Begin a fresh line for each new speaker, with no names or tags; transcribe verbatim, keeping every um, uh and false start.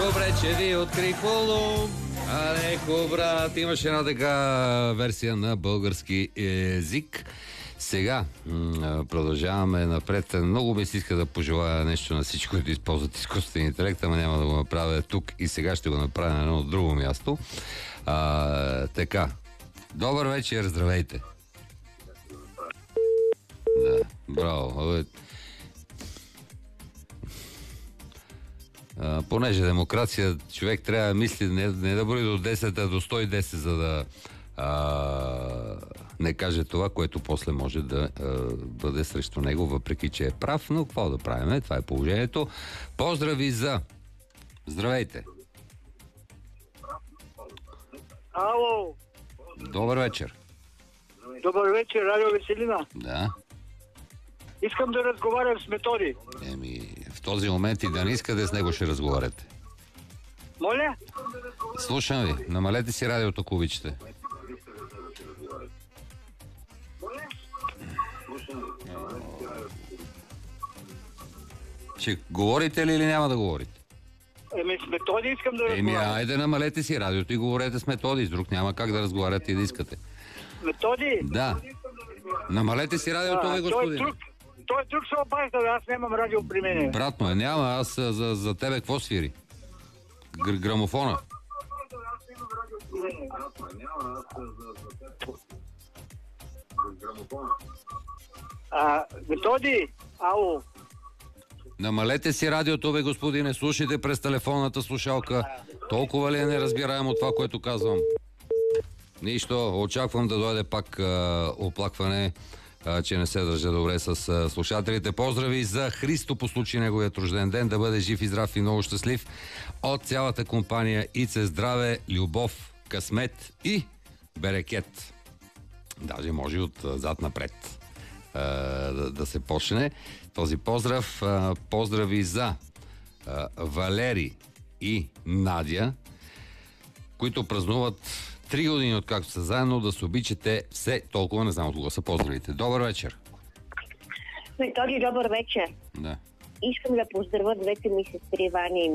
Добре, че ви открих Лулу. Алеко, брат, имаше една така версия на български език. Сега м- продължаваме напред. Много ми се иска да пожелая нещо на всички, които използват изкуствен интелект, ама няма да го направя тук и сега ще го направя на едно друго място. А, така. Добър вечер, здравейте. Да, браво. А, понеже демокрация, човек трябва да мисли не, не да брои до десет, а до сто и десет, за да а, не каже това, което после може да а, бъде срещу него, въпреки че е прав, но какво да правим? Това е положението. Поздрави за... Здравейте!
Ало!
Добър вечер!
Добър вечер, Радио Веселина.
Да.
Искам да разговарям с Методи.
Еми, в този момент и да не искате с него ще разговаряте.
Моля?
Слушам ви. Намалете си радиото, ако обичате. Ще говорите ли или няма да говорите?
Еми, с Методи искам да
Еми,
разговарям.
айде намалете си радиото и говорете с Методи. С друг няма как да разговаряте и да искате.
Методи?
Да. Намалете си радиото, ви,
той
господин.
друг, той друг се обажда, аз нямам радио при мене.
Брат му е, няма. Аз а, за, за тебе какво свири? Гр- грамофона.
А, Методи? Ало?
Намалете си радиото, бе, господине. Слушайте през телефонната слушалка. Толкова ли е неразбираемо това, което казвам? Нищо. Очаквам да дойде пак а, оплакване, а, че не се държа добре с а, слушателите. Поздрави за Христо по случай неговият рожден ден. Да бъде жив и здрав и много щастлив. От цялата компания Ице здраве, любов, късмет и берекет. Даже може от а, зад напред а, да, да се почне този поздрав. А, поздрави за а, Валери и Надя, които празнуват три години откакто са заедно. Да се обичате все толкова. Не знам от кого са поздравите. Добър вечер.
Методи, добър вечер.
Да.
Искам да поздравя двете ми сестри Ваня и